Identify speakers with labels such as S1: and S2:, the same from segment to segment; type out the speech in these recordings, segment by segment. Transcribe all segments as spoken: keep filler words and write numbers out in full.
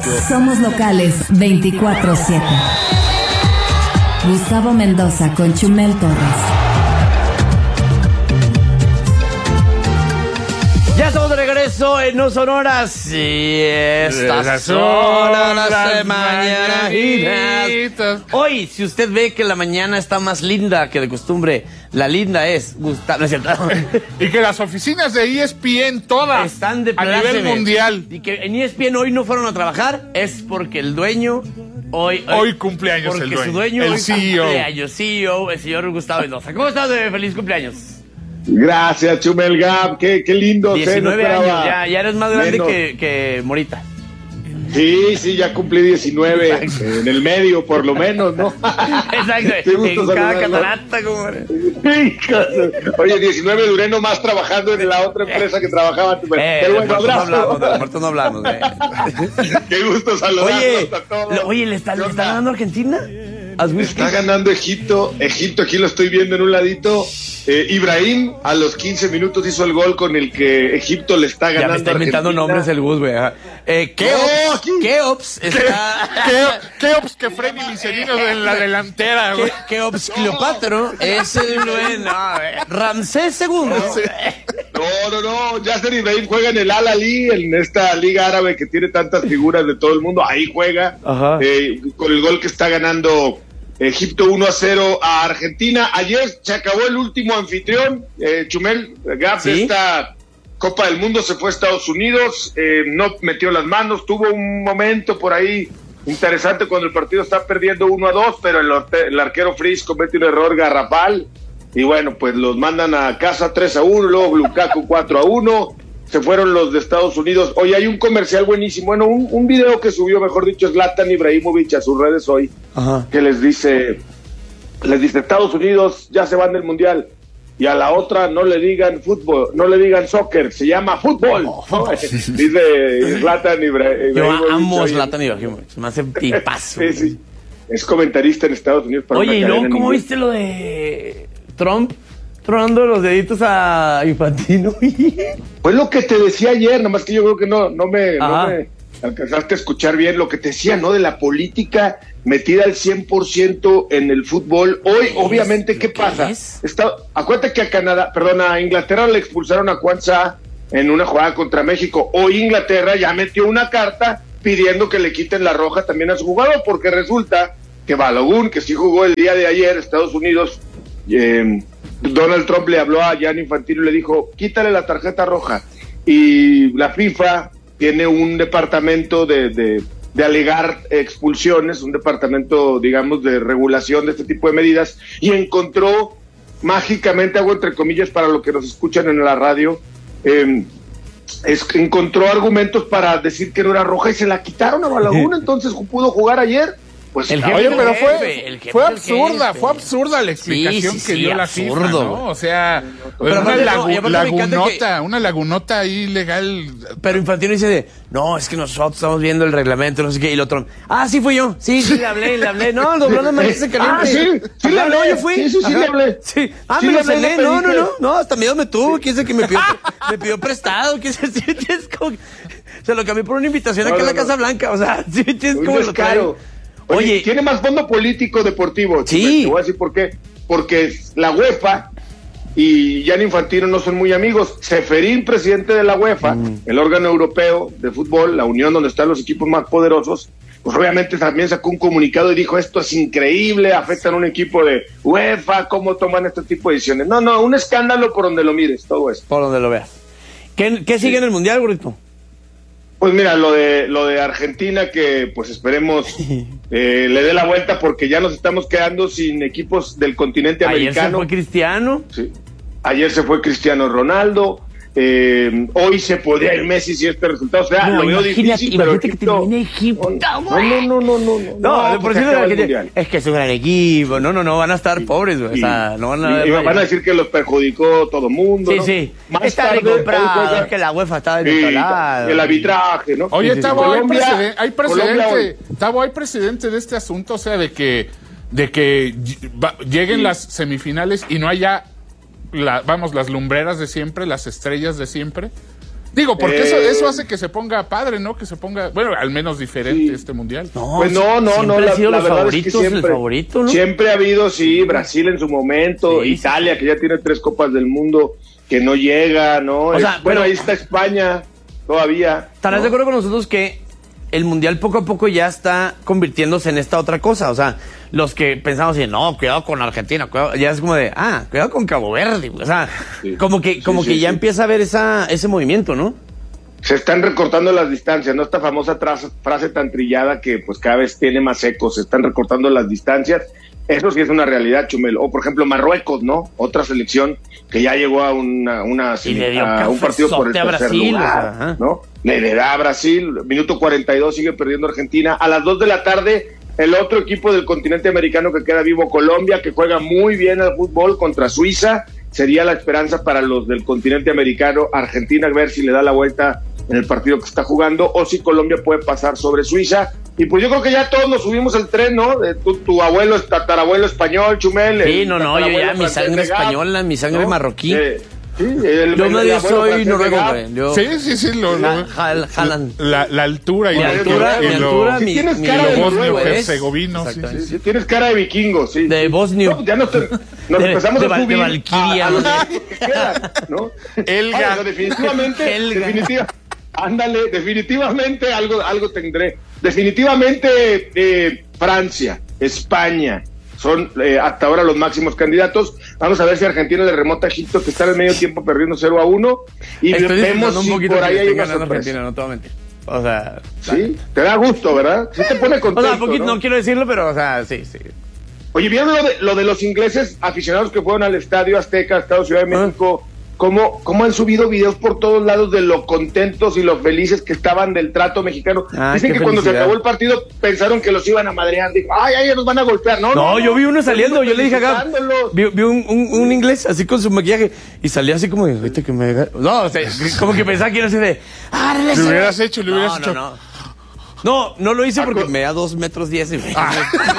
S1: Somos locales veinticuatro siete. Gustavo Mendoza con Chumel Torres.
S2: Ya estamos de regreso en No Son Horas y estas son las mañanitas. Hoy, si usted ve que la mañana está más linda que de costumbre, la linda es Gustavo. ¿No es cierto?
S3: Y que las oficinas de E S P N todas
S2: están de
S3: a nivel mundial.
S2: Y que en E S P N hoy no fueron a trabajar es porque el dueño hoy
S3: hoy cumpleaños el dueño.
S2: Porque su dueño
S3: el
S2: hoy
S3: C E O.
S2: cumpleaños, C E O, el señor Gustavo Mendoza. ¿Cómo estás, bebé? Feliz cumpleaños.
S4: Gracias, Chumel Gab, qué, qué lindo.
S2: diecinueve años, ya, ya eres más grande que, que Morita.
S4: Sí, sí, ya cumplí diecinueve, en el medio por lo menos, ¿no?
S2: Exacto, en cada catarata, como...
S4: Oye, diecinueve duré nomás trabajando en la otra empresa que trabajaba.
S2: Eh, Pero bueno, abrazo. No hablamos, de los muertos no hablamos. Eh.
S4: Qué gusto saludarlos
S2: oye,
S4: a todos.
S2: Oye, ¿le está, ¿le está ganando Argentina?
S4: Está ganando Egipto, Egipto, aquí lo estoy viendo en un ladito. Eh, Ibrahim a los quince minutos hizo el gol con el que Egipto le está ganando.
S2: Ya me está inventando nombres el bus, güey. Eh, Keops, no, Keops está...
S3: Keops que Freddy Miserino en la delantera, güey.
S2: Keops Cleopatra es el bueno. Ramsés segundo.
S4: No, no, no. Yasser Ibrahim juega en el Al Ahly, en esta liga árabe que tiene tantas figuras de todo el mundo. Ahí juega. Eh, con el gol que está ganando Egipto uno a cero a Argentina. Ayer se acabó el último anfitrión, eh, Chumel Gab, ¿sí? De esta Copa del Mundo, se fue a Estados Unidos, eh, no metió las manos, tuvo un momento por ahí interesante cuando el partido está perdiendo uno a dos, pero el, el arquero Fritz comete un error garrafal, y bueno, pues los mandan a casa tres a uno, luego Lukaku cuatro a uno, se fueron los de Estados Unidos. Hoy hay un comercial buenísimo, bueno, un, un video que subió, mejor dicho, Zlatan Ibrahimovic a sus redes hoy. Ajá. Que les dice, les dice, Estados Unidos ya se van del Mundial, y a la otra no le digan fútbol, no le digan soccer, se llama fútbol. Oh, oh. Dice Zlatan Ibrahimovic.
S2: Yo amo Zlatan Ibrahimovic, me hace tipazo.
S4: Sí, sí, es comentarista en Estados Unidos. Para
S2: Oye, y luego, ¿cómo viste lo de Trump tronando los deditos a Infantino?
S4: Pues lo que te decía ayer, nomás que yo creo que no, no me, no me alcanzaste a escuchar bien lo que te decía, ¿no? De la política metida al cien por ciento en el fútbol. Hoy, obviamente, ¿qué, ¿qué pasa? Está, acuérdate que a Canadá, perdón, a Inglaterra le expulsaron a Kwanzaa en una jugada contra México. Hoy Inglaterra ya metió una carta pidiendo que le quiten la roja también a su jugador, porque resulta que Balogun, que sí jugó el día de ayer, Estados Unidos, eh, Donald Trump le habló a Gianni Infantino y le dijo, quítale la tarjeta roja. Y la FIFA tiene un departamento de, de, de alegar expulsiones, un departamento, digamos, de regulación de este tipo de medidas, y encontró mágicamente, hago entre comillas para los que nos escuchan en la radio, eh, es, encontró argumentos para decir que no era roja y se la quitaron a Balogun, entonces pudo jugar ayer. Pues,
S3: el jefe, oye, pero fue, el jefe, fue absurda, fue absurda la explicación sí, sí, que sí, dio la absurdo, FIFA, ¿no? O sea, pero una lagu, no, lagunota, que... una lagunota ahí legal.
S2: Pero Infantino dice de, no, es que nosotros estamos viendo el reglamento, no sé qué, y el otro, ah, sí fui yo, sí, sí, le hablé, le hablé, no, el doblón no se caliente.
S4: Ah, sí, sí le hablé,
S2: yo fui.
S4: Sí, sí, sí le hablé.
S2: Sí, ah, sí, me lo cené, no, no, no, no, hasta miedo me tuvo, quién sabe que me pidió, me pidió prestado, quién sabe, es como, se lo cambié por una invitación aquí en la Casa Blanca, o sea, sí, es como lo trae.
S4: Oye, Oye, tiene más fondo político deportivo.
S2: Sí.
S4: Te voy a decir por qué. Porque la UEFA y Gianni Infantino no son muy amigos. Seferín, presidente de la UEFA, mm. el órgano europeo de fútbol, la unión donde están los equipos más poderosos, pues obviamente también sacó un comunicado y dijo, esto es increíble, afectan a un equipo de UEFA, ¿cómo toman este tipo de decisiones? No, no, un escándalo por donde lo mires, todo esto.
S2: Por donde lo veas. ¿Qué, qué sigue sí. en el Mundial, Gordito?
S4: Pues mira, lo de lo de Argentina, que pues esperemos eh, le dé la vuelta, porque ya nos estamos quedando sin equipos del continente americano.
S2: Ayer se fue Cristiano.
S4: Sí. Ayer se fue Cristiano Ronaldo. Eh, hoy se podría ir Messi si este resultado. O sea, no, lo veo difícil, pero Egipto,
S2: que Egipto,
S4: no, no, no, no, no, no,
S2: no, no por si es que es un gran equipo. No, no, no, van a estar sí, pobres, güey. O sea, no van a,
S4: y, y van a decir que los perjudicó todo el mundo.
S2: Sí,
S4: ¿no?
S2: sí.
S4: Más
S2: está
S4: tarde,
S2: comprado, es que la UEFA está del otro lado.
S4: El arbitraje, ¿no?
S3: Oye,
S4: sí, sí,
S3: Tavo,
S4: sí.
S3: hay, preceden, hay precedente,
S4: Colombia,
S3: Tavo, hay precedente de este asunto, o sea, de que, de que lleguen sí. las semifinales y no haya, la, vamos, las lumbreras de siempre, las estrellas de siempre. Digo, porque eh, eso, eso hace que se ponga padre, ¿no? Que se ponga, bueno, al menos diferente sí. este mundial.
S4: No, pues no, no, no. La, la verdad es que siempre,
S2: el favorito, ¿no?
S4: Siempre ha habido, sí, Brasil en su momento, sí, Italia, sí. que ya tiene tres copas del mundo, que no llega, ¿no? O sea, es, bueno, ahí está España todavía.
S2: ¿Estarás
S4: ¿no?
S2: de acuerdo con nosotros que el mundial poco a poco ya está convirtiéndose en esta otra cosa? O sea, los que pensamos así, no, cuidado con Argentina, cuidado, ya es como de, ah, cuidado con Cabo Verde. O sea, sí. como que, como sí, que sí, ya sí. empieza a haber esa, ese movimiento, ¿no?
S4: Se están recortando las distancias, ¿no? Esta famosa tra- frase tan trillada que pues cada vez tiene más eco, se están recortando las distancias. Eso sí es una realidad, Chumel. O por ejemplo Marruecos, ¿no? Otra selección que ya llegó a una, una a, a un partido por el tercer Brasil, lugar, o sea, ¿no? Le, le da a Brasil, minuto cuarenta y dos, sigue perdiendo Argentina. A las dos de la tarde, el otro equipo del continente americano que queda vivo, Colombia, que juega muy bien al fútbol contra Suiza. Sería la esperanza para los del continente americano. Argentina, a ver si le da la vuelta en el partido que está jugando, o si Colombia puede pasar sobre Suiza. Y pues yo creo que ya todos nos subimos al tren, ¿no? De tu, tu abuelo, tatarabuelo español, Chumel.
S2: Sí, no, no, yo ya, mi sangre española, mi sangre ¿no? marroquí. Eh,
S4: sí, el,
S2: yo medio soy noruego, güey. Yo...
S3: Sí, sí, sí. Lo,
S2: la, jal, jalan.
S3: La, la altura y
S2: mi
S3: la
S2: altura,
S3: y
S2: mi
S3: lo,
S2: altura,
S3: si
S2: mi,
S4: tienes
S2: mi,
S4: cara
S2: mi
S4: de
S3: bosnio herzegovino. Sí,
S4: sí, sí, tienes cara de vikingo, sí.
S2: De bosnio.
S4: No, ya nos, te, nos
S2: de,
S4: empezamos
S2: de,
S4: a subir.
S2: De Valkyria.
S4: A, a los que quedan, ¿no?
S3: Elga.
S4: Ay, definitivamente,
S2: Elga.
S4: definitiva, ándale, definitivamente algo, algo tendré. Definitivamente eh, Francia, España, son eh, hasta ahora los máximos candidatos. Vamos a ver si Argentina le remota a Egipto, que está en el medio tiempo perdiendo cero a uno. Y
S2: Estoy
S4: vemos
S2: un
S4: si
S2: poquito
S4: por ahí hay una
S2: sorpresa. Argentina, no te voy a mentir. O sea,
S4: sí, te da gusto, ¿verdad? Sí te pone contento,
S2: o sea, poquito, ¿no? no quiero decirlo, pero, o sea, sí, sí.
S4: Oye, ¿vieron lo de, lo de los ingleses aficionados que fueron al Estadio Azteca, Estadio Ciudad de México? ¿Ah? ¿Cómo, ¿Cómo han subido videos por todos lados de lo contentos y lo felices que estaban del trato mexicano?
S2: Ah,
S4: Dicen que
S2: felicidad.
S4: Cuando se acabó el partido pensaron que los iban a madrear. Dijo, ay, ay, nos van a golpear. No,
S2: no,
S4: no,
S2: yo vi uno saliendo, yo le dije acá, vi, vi un, un, un
S4: sí.
S2: inglés así con su maquillaje y salía así como, ahorita que me... No, o sea, como que pensaba que era así de... Ah,
S3: lo hubieras hecho, lo hubieras
S2: no,
S3: hecho.
S2: No, no. No, no lo hice porque me da dos metros diez y me...
S3: Ah.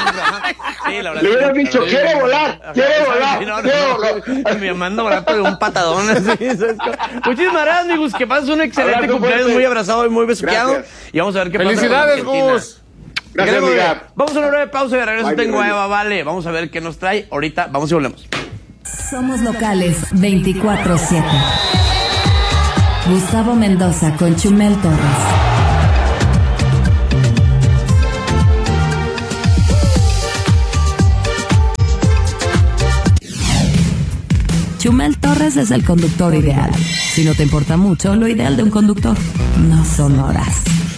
S2: Sí, la verdad.
S4: Le hubieras dicho, quiere volar, quiere volar,
S2: no, no,
S4: quiere
S2: no,
S4: volar.
S2: Me mando a volar por un patadón así. Muchísimas gracias, amigos. Que pases un excelente
S4: Abrazo
S2: cumpleaños,
S4: fuerte.
S2: muy abrazado y muy besuqueado.
S4: Gracias.
S2: Y vamos a ver qué pasa.
S3: Felicidades, Gus.
S4: Gracias, amiga.
S2: Vamos a una breve pausa y de regreso
S4: Bye,
S2: tengo a
S4: bye.
S2: Eva, vale. Vamos a ver qué nos trae. Ahorita vamos y volvemos.
S1: Somos locales veinticuatro siete. Gustavo Mendoza con Chumel Torres. Chumel Torres es el conductor ideal. Si no te importa mucho, lo ideal de un conductor no son horas,